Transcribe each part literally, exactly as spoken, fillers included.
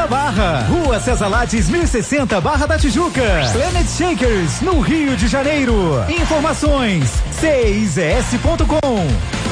na Barra. Rua César Lattes, mil e sessenta, Barra da Tijuca. Planet Shakers, no Rio de Janeiro. Informações c i z s ponto com.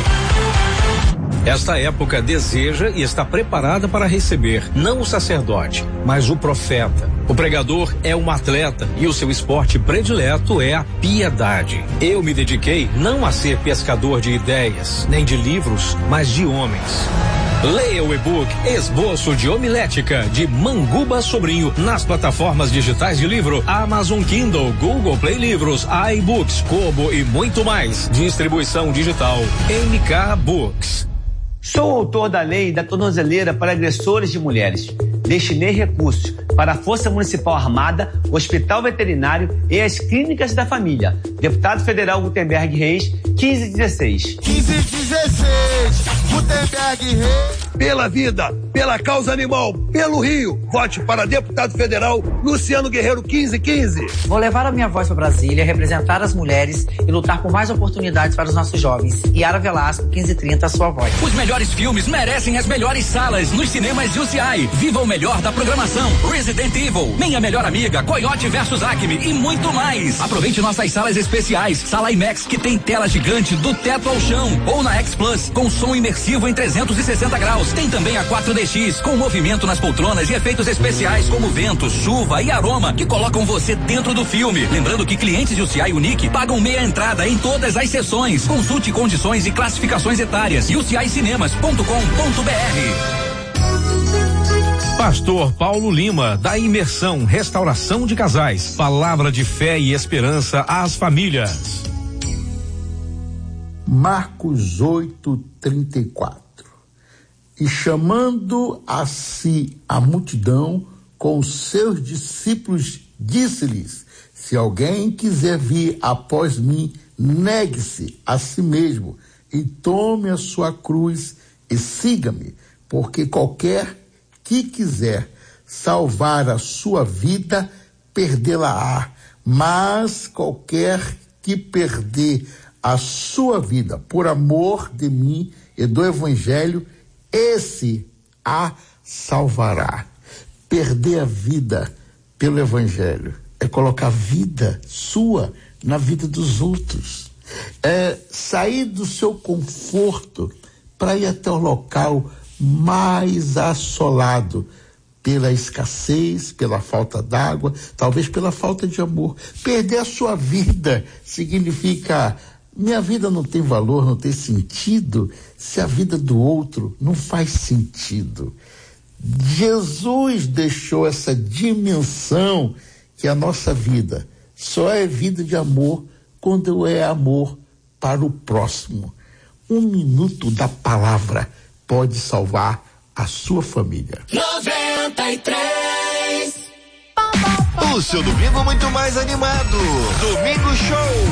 Esta época deseja e está preparada para receber não o sacerdote, mas o profeta. O pregador é um atleta e o seu esporte predileto é a piedade. Eu me dediquei não a ser pescador de ideias, nem de livros, mas de homens. Leia o e-book Esboço de Homilética, de Manguba Sobrinho, nas plataformas digitais de livro Amazon Kindle, Google Play Livros, iBooks, Kobo e muito mais. Distribuição digital M K Books. Sou autor da lei da tornozeleira para agressores de mulheres. Destinei recursos para a Força Municipal Armada, Hospital Veterinário e as Clínicas da Família. Deputado Federal Gutenberg Reis, quinze dezesseis. quinze dezesseis, Gutenberg Reis. Pela vida, pela causa animal, pelo Rio, vote para deputado federal Luciano Guerreiro quinze quinze. Vou levar a minha voz para Brasília, representar as mulheres e lutar por mais oportunidades para os nossos jovens. Yara Velasco, quinze trinta, a sua voz. Os melhores filmes merecem as melhores salas nos cinemas U C I. Viva o melhor da programação. Resident Evil, Minha Melhor Amiga, Coyote versus Acme e muito mais. Aproveite nossas salas especiais. Sala IMAX, que tem tela gigante do teto ao chão. Ou na X Plus, com som imersivo em trezentos e sessenta graus. Tem também a quatro D X, com movimento nas poltronas e efeitos especiais como vento, chuva e aroma, que colocam você dentro do filme. Lembrando que clientes de U C I Unique pagam meia entrada em todas as sessões. Consulte condições e classificações etárias. u c i cinemas ponto com ponto b r. Pastor Paulo Lima, da Imersão Restauração de Casais. Palavra de fé e esperança às famílias. Marcos oito, trinta e quatro. E chamando a si a multidão com os seus discípulos, disse-lhes: se alguém quiser vir após mim, negue-se a si mesmo e tome a sua cruz e siga-me, porque qualquer que quiser salvar a sua vida, perdê-la-á, mas qualquer que perder a sua vida por amor de mim e do evangelho, esse a salvará. Perder a vida pelo evangelho é colocar a vida sua na vida dos outros. É sair do seu conforto para ir até o local mais assolado pela escassez, pela falta d'água, talvez pela falta de amor. Perder a sua vida significa: minha vida não tem valor, não tem sentido, se a vida do outro não faz sentido. Jesus deixou essa dimensão que a nossa vida só é vida de amor quando é amor para o próximo. Um minuto da palavra pode salvar a sua família. noventa e três. O seu domingo muito mais animado. Domingo Show.